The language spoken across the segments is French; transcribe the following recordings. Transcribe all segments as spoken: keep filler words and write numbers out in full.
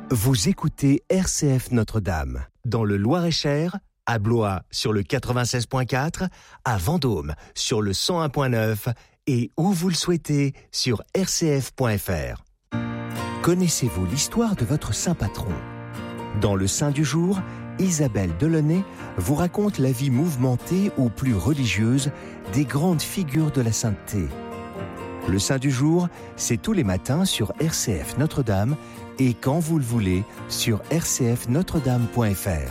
Vous écoutez R C F Notre-Dame, dans le Loir-et-Cher, à Blois sur le quatre-vingt-seize point quatre, à Vendôme sur le cent un point neuf et où vous le souhaitez sur r c f point f r. Connaissez-vous l'histoire de votre saint patron ? Dans le Saint du jour, Isabelle Delaunay vous raconte la vie mouvementée ou plus religieuse des grandes figures de la sainteté. Le Saint du jour, c'est tous les matins sur R C F Notre-Dame et quand vous le voulez sur r c f notre dame point f r.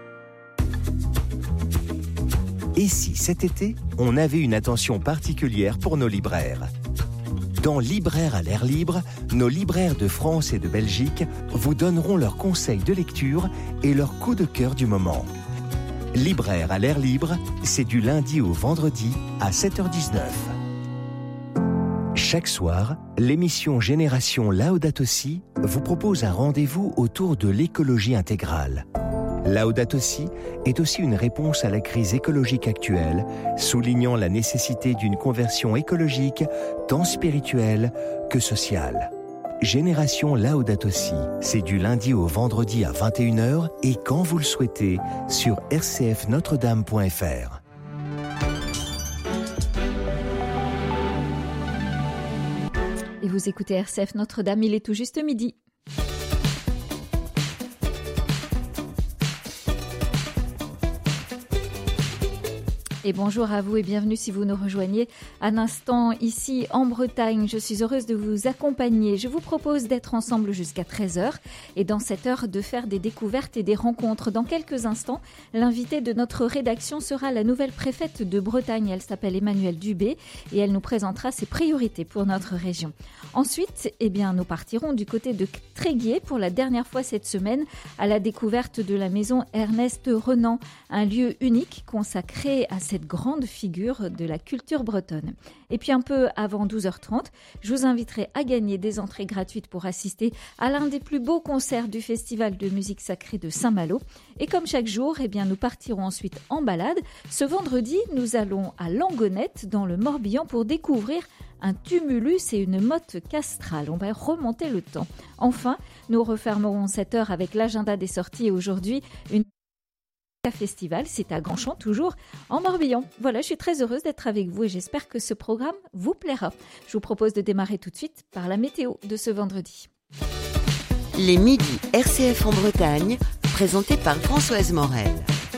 Et si cet été, on avait une attention particulière pour nos libraires ? Dans Libraires à l'air libre, nos libraires de France et de Belgique vous donneront leurs conseils de lecture et leurs coups de cœur du moment. Libraires à l'air libre, c'est du lundi au vendredi à sept heures dix-neuf. Chaque soir, l'émission Génération Laudato Si vous propose un rendez-vous autour de l'écologie intégrale. Laudato Si est aussi une réponse à la crise écologique actuelle, soulignant la nécessité d'une conversion écologique tant spirituelle que sociale. Génération Laudato Si, c'est du lundi au vendredi à vingt et une heures et quand vous le souhaitez sur r c f notre dame point f r. Et vous écoutez R C F Notre-Dame, il est tout juste midi. Et bonjour à vous et bienvenue si vous nous rejoignez un instant ici en Bretagne. Je suis heureuse de vous accompagner. Je vous propose d'être ensemble jusqu'à treize heures et dans cette heure de faire des découvertes et des rencontres. Dans quelques instants, l'invitée de notre rédaction sera la nouvelle préfète de Bretagne. Elle s'appelle Emmanuelle Dubé et elle nous présentera ses priorités pour notre région. Ensuite, eh bien, nous partirons du côté de Tréguier pour la dernière fois cette semaine à la découverte de la maison Ernest Renan, un lieu unique consacré à cette grande figure de la culture bretonne. Et puis un peu avant douze heures trente, je vous inviterai à gagner des entrées gratuites pour assister à l'un des plus beaux concerts du Festival de musique sacrée de Saint-Malo. Et comme chaque jour, eh bien, nous partirons ensuite en balade. Ce vendredi, nous allons à Langonette, dans le Morbihan, pour découvrir un tumulus et une motte castrale. On va remonter le temps. Enfin, nous refermerons cette heure avec l'agenda des sorties et aujourd'hui, une festival, c'est à Grandchamp, toujours en Morbihan. Voilà, je suis très heureuse d'être avec vous et j'espère que ce programme vous plaira. Je vous propose de démarrer tout de suite par la météo de ce vendredi. Les midis R C F en Bretagne, présentés par Françoise Morel.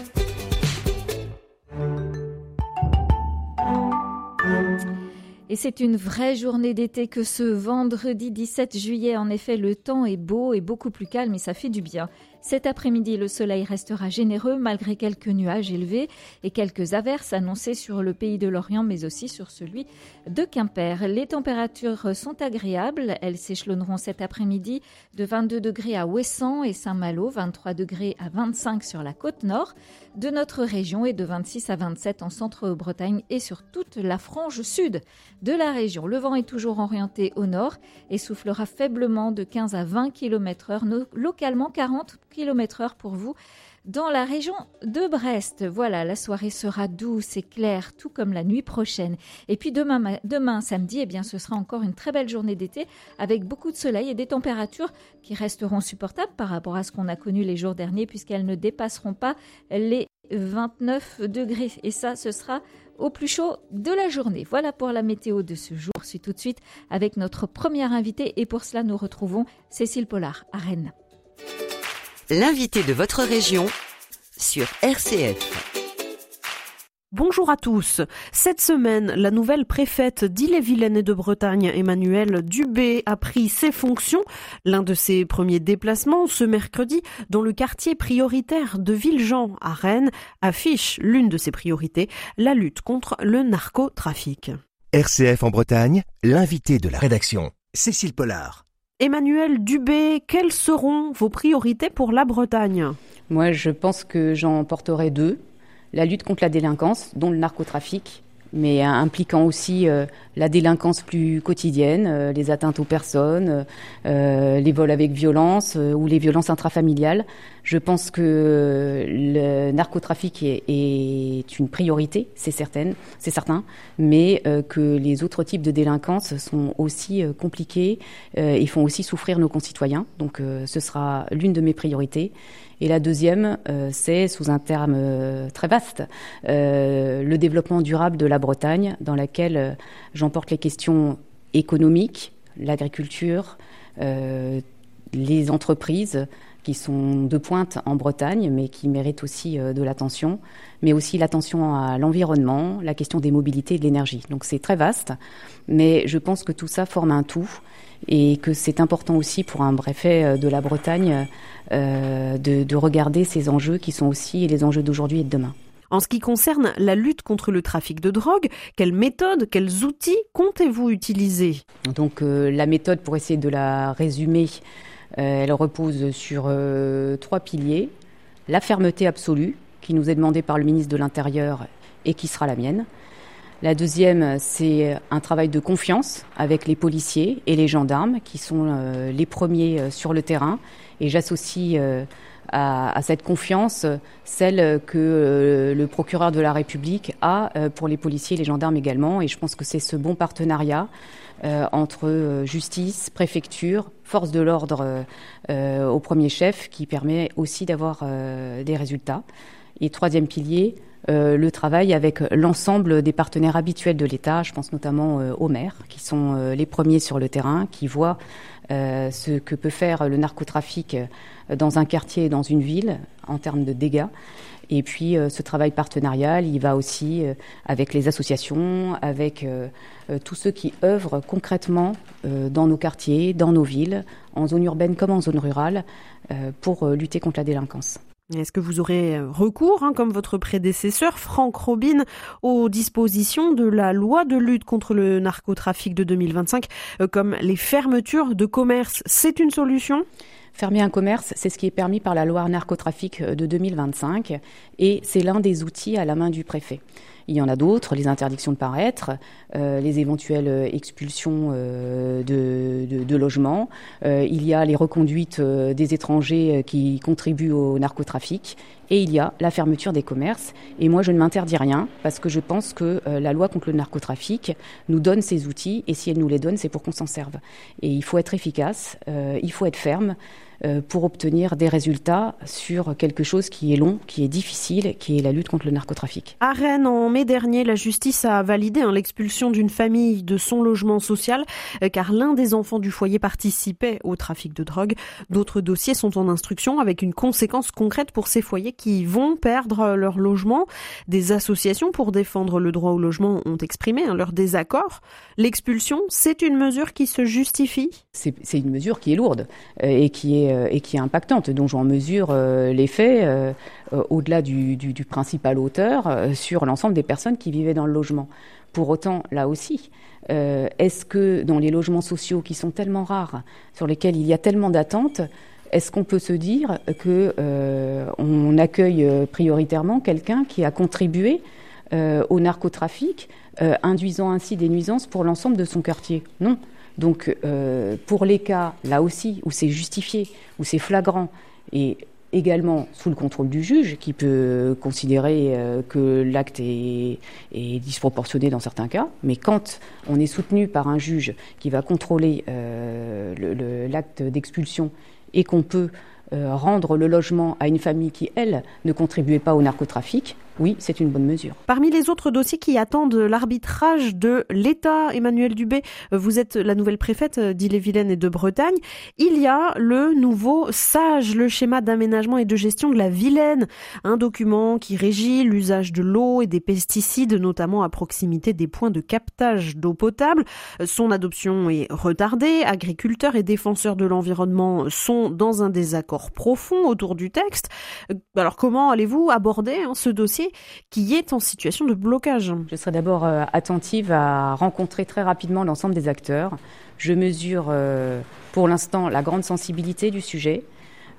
Et c'est une vraie journée d'été que ce vendredi dix-sept juillet. En effet, le temps est beau et beaucoup plus calme et ça fait du bien. Cet après-midi, le soleil restera généreux malgré quelques nuages élevés et quelques averses annoncées sur le pays de Lorient, mais aussi sur celui de Quimper. Les températures sont agréables. Elles s'échelonneront cet après-midi de vingt-deux degrés à Ouessant et Saint-Malo, vingt-trois degrés à vingt-cinq sur la côte nord de notre région et de vingt-six à vingt-sept en Centre-Bretagne et sur toute la frange sud de la région. Le vent est toujours orienté au nord et soufflera faiblement de quinze à vingt kilomètres heure, localement quarante kilomètres heure pour vous dans la région de Brest. Voilà, la soirée sera douce et claire, tout comme la nuit prochaine. Et puis demain, demain samedi, eh bien, ce sera encore une très belle journée d'été avec beaucoup de soleil et des températures qui resteront supportables par rapport à ce qu'on a connu les jours derniers puisqu'elles ne dépasseront pas les vingt-neuf degrés. Et ça, ce sera au plus chaud de la journée. Voilà pour la météo de ce jour. Je suis tout de suite avec notre première invitée et pour cela, nous retrouvons Cécile Pollard à Rennes. L'invité de votre région sur R C F. Bonjour à tous. Cette semaine, la nouvelle préfète d'Ille-et-Vilaine et de Bretagne, Emmanuelle Dubé, a pris ses fonctions. L'un de ses premiers déplacements, ce mercredi, dans le quartier prioritaire de Villejean à Rennes, affiche l'une de ses priorités, la lutte contre le narcotrafic. R C F en Bretagne, l'invité de la rédaction, Cécile Pollard. Emmanuelle Dubé, quelles seront vos priorités pour la Bretagne ? Moi, je pense que j'en porterai deux. La lutte contre la délinquance, dont le narcotrafic, mais impliquant aussi euh, la délinquance plus quotidienne, euh, les atteintes aux personnes, euh, les vols avec violence euh, ou les violences intrafamiliales. Je pense que le narcotrafic est, est une priorité, c'est certain, c'est certain, mais euh, que les autres types de délinquance sont aussi euh, compliqués euh, et font aussi souffrir nos concitoyens. Donc euh, ce sera l'une de mes priorités. Et la deuxième, euh, c'est, sous un terme euh, très vaste, euh, le développement durable de la Bretagne, dans laquelle euh, j'emporte les questions économiques, l'agriculture, euh, les entreprises qui sont de pointe en Bretagne, mais qui méritent aussi euh, de l'attention, mais aussi l'attention à l'environnement, la question des mobilités et de l'énergie. Donc c'est très vaste, mais je pense que tout ça forme un tout et que c'est important aussi pour un préfet de la Bretagne euh, de, de regarder ces enjeux qui sont aussi les enjeux d'aujourd'hui et de demain. En ce qui concerne la lutte contre le trafic de drogue, quelles méthodes, quels outils comptez-vous utiliser ? Donc euh, la méthode, pour essayer de la résumer, euh, elle repose sur euh, trois piliers. La fermeté absolue, qui nous est demandée par le ministre de l'Intérieur et qui sera la mienne. La deuxième, c'est un travail de confiance avec les policiers et les gendarmes qui sont euh, les premiers euh, sur le terrain. Et j'associe euh, à, à cette confiance celle que euh, le procureur de la République a euh, pour les policiers et les gendarmes également. Et je pense que c'est ce bon partenariat euh, entre euh, justice, préfecture, force de l'ordre euh, au premier chef qui permet aussi d'avoir euh, des résultats. Et troisième pilier, euh, le travail avec l'ensemble des partenaires habituels de l'État. Je pense notamment euh, aux maires, qui sont euh, les premiers sur le terrain, qui voient euh, ce que peut faire le narcotrafic dans un quartier et dans une ville en termes de dégâts. Et puis euh, ce travail partenarial, il va aussi euh, avec les associations, avec euh, euh, tous ceux qui œuvrent concrètement euh, dans nos quartiers, dans nos villes, en zone urbaine comme en zone rurale, euh, pour euh, lutter contre la délinquance. Est-ce que vous aurez recours, hein, comme votre prédécesseur, Franck Robine, aux dispositions de la loi de lutte contre le narcotrafic de deux mille vingt-cinq, euh, comme les fermetures de commerces ? C'est une solution ? Fermer un commerce, c'est ce qui est permis par la loi narcotrafic de deux mille vingt-cinq et c'est l'un des outils à la main du préfet. Il y en a d'autres, les interdictions de paraître, euh, les éventuelles expulsions euh, de, de, de logements. Euh, il y a les reconduites euh, des étrangers qui contribuent au narcotrafic. Et il y a la fermeture des commerces. Et moi, je ne m'interdis rien parce que je pense que euh, la loi contre le narcotrafic nous donne ces outils. Et si elle nous les donne, c'est pour qu'on s'en serve. Et il faut être efficace, euh, il faut être ferme euh, pour obtenir des résultats sur quelque chose qui est long, qui est difficile, qui est la lutte contre le narcotrafic. À Rennes, en mai dernier, la justice a validé hein, l'expulsion d'une famille de son logement social euh, car l'un des enfants du foyer participait au trafic de drogue. D'autres dossiers sont en instruction avec une conséquence concrète pour ces foyers qui vont perdre leur logement. Des associations pour défendre le droit au logement ont exprimé hein, leur désaccord. L'expulsion, c'est une mesure qui se justifie ? C'est, c'est une mesure qui est lourde euh, et, qui est, euh, et qui est impactante, dont j'en mesure euh, les faits euh, euh, au-delà du, du, du principal auteur euh, sur l'ensemble des personnes qui vivaient dans le logement. Pour autant, là aussi, euh, est-ce que dans les logements sociaux qui sont tellement rares, sur lesquels il y a tellement d'attentes, est-ce qu'on peut se dire que euh, on accueille prioritairement quelqu'un qui a contribué euh, au narcotrafic, euh, induisant ainsi des nuisances pour l'ensemble de son quartier ? Non. Donc, euh, pour les cas, là aussi, où c'est justifié, où c'est flagrant, et également sous le contrôle du juge, qui peut considérer euh, que l'acte est, est disproportionné dans certains cas, mais quand on est soutenu par un juge qui va contrôler euh, le, le, l'acte d'expulsion et qu'on peut euh, rendre le logement à une famille qui, elle, ne contribuait pas au narcotrafic, oui, c'est une bonne mesure. Parmi les autres dossiers qui attendent l'arbitrage de l'État, Emmanuelle Dubé, vous êtes la nouvelle préfète d'Ille-et-Vilaine et de Bretagne. Il y a le nouveau SAGE, le schéma d'aménagement et de gestion de la Vilaine, un document qui régit l'usage de l'eau et des pesticides, notamment à proximité des points de captage d'eau potable. Son adoption est retardée. Agriculteurs et défenseurs de l'environnement sont dans un désaccord profond autour du texte. Alors comment allez-vous aborder hein, ce dossier qui est en situation de blocage ? Je serai d'abord euh, attentive à rencontrer très rapidement l'ensemble des acteurs. Je mesure euh, pour l'instant la grande sensibilité du sujet.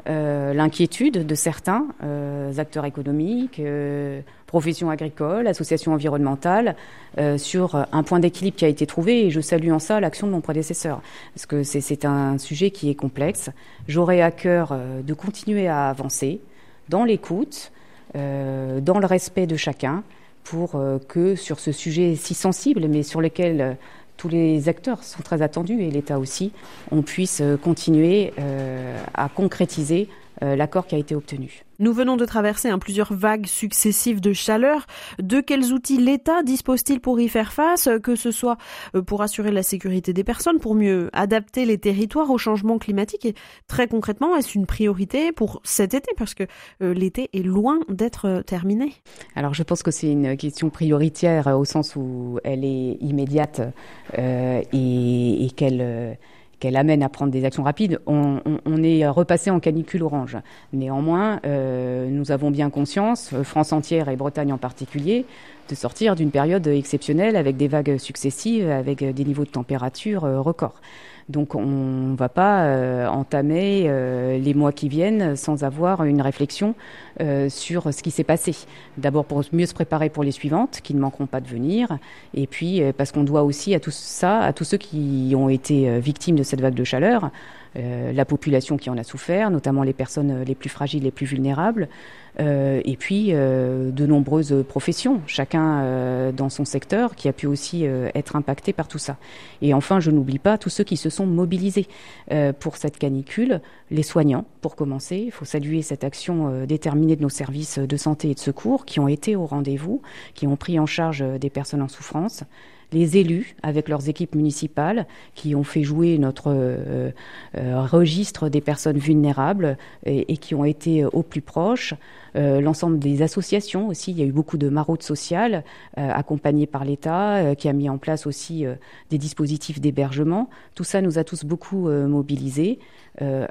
euh, l'inquiétude de certains euh, acteurs économiques, euh, professions agricoles, associations environnementales, euh, sur un point d'équilibre qui a été trouvé, et je salue en ça l'action de mon prédécesseur, parce que c'est, c'est un sujet qui est complexe. J'aurai à cœur euh, de continuer à avancer dans l'écoute, euh, dans le respect de chacun, pour euh, que sur ce sujet si sensible, mais sur lequel euh, tous les acteurs sont très attendus, et l'État aussi, on puisse euh, continuer euh, à concrétiser euh, l'accord qui a été obtenu. Nous venons de traverser hein, plusieurs vagues successives de chaleur. De quels outils l'État dispose-t-il pour y faire face, que ce soit pour assurer la sécurité des personnes, pour mieux adapter les territoires au changement climatique? Et très concrètement, est-ce une priorité pour cet été? Parce que euh, l'été est loin d'être terminé. Alors je pense que c'est une question prioritaire au sens où elle est immédiate euh, et, et qu'elle... Euh, qu'elle amène à prendre des actions rapides. On, on, on est repassé en canicule orange. Néanmoins, euh, nous avons bien conscience, France entière et Bretagne en particulier, de sortir d'une période exceptionnelle avec des vagues successives, avec des niveaux de température euh, records. Donc on ne va pas euh, entamer euh, les mois qui viennent sans avoir une réflexion euh, sur ce qui s'est passé. D'abord pour mieux se préparer pour les suivantes, qui ne manqueront pas de venir, et puis euh, parce qu'on doit aussi à tout ça, à tous ceux qui ont été euh, victimes de cette vague de chaleur, euh, la population qui en a souffert, notamment les personnes les plus fragiles, les plus vulnérables, euh, et puis euh, de nombreuses professions, chacun euh, dans son secteur, qui a pu aussi euh, être impacté par tout ça. Et enfin, je n'oublie pas tous ceux qui se sont mobilisés euh, pour cette canicule, les soignants, pour commencer. Il faut saluer cette action euh, déterminée de nos services de santé et de secours qui ont été au rendez-vous, qui ont pris en charge des personnes en souffrance. Les élus, avec leurs équipes municipales, qui ont fait jouer notre euh, euh, registre des personnes vulnérables et, et qui ont été au plus proche. Euh, l'ensemble des associations aussi, il y a eu beaucoup de maraudes sociales euh, accompagnées par l'État, euh, qui a mis en place aussi euh, des dispositifs d'hébergement. Tout ça nous a tous beaucoup euh, mobilisés euh,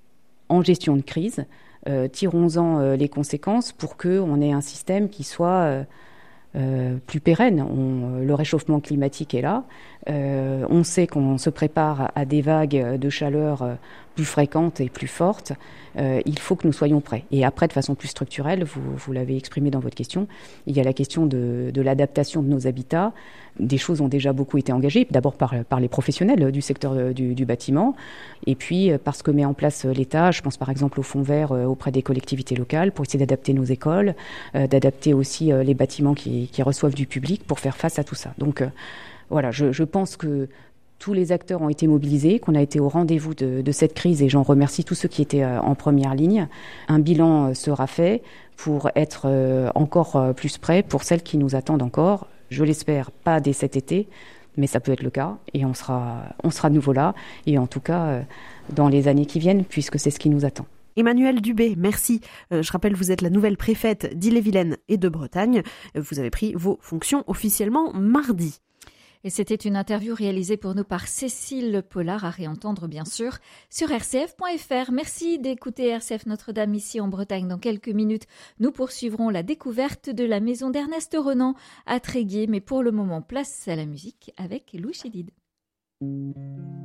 en gestion de crise. Euh, tirons-en euh, les conséquences pour qu'on ait un système qui soit... Euh, Euh, plus pérenne. On, le réchauffement climatique est là. Euh, on sait qu'on se prépare à des vagues de chaleur euh, plus fréquentes et plus fortes. Euh, il faut que nous soyons prêts. Et après, de façon plus structurelle, vous, vous l'avez exprimé dans votre question, il y a la question de, de l'adaptation de nos habitats. Des choses ont déjà beaucoup été engagées, d'abord par, par les professionnels du secteur du, du bâtiment, et puis parce que met en place l'État, je pense par exemple au fonds vert auprès des collectivités locales, pour essayer d'adapter nos écoles, euh, d'adapter aussi euh, les bâtiments qui, qui reçoivent du public pour faire face à tout ça. Donc euh, voilà, je, je pense que tous les acteurs ont été mobilisés, qu'on a été au rendez-vous de, de cette crise, et j'en remercie tous ceux qui étaient euh, en première ligne. Un bilan euh, sera fait pour être euh, encore euh, plus prêt pour celles qui nous attendent encore. Je l'espère pas dès cet été, mais ça peut être le cas, et on sera, on sera de nouveau là, et en tout cas euh, dans les années qui viennent, puisque c'est ce qui nous attend. Emmanuelle Dubé, merci. Euh, je rappelle, vous êtes la nouvelle préfète d'Ille-et-Vilaine et de Bretagne. Vous avez pris vos fonctions officiellement mardi. Et c'était une interview réalisée pour nous par Cécile Pollard, à réentendre bien sûr sur r c f point f r. Merci d'écouter R C F Notre-Dame ici en Bretagne. Dans quelques minutes, nous poursuivrons la découverte de la maison d'Ernest Renan à Tréguier. Mais pour le moment, place à la musique avec Louis Chédid.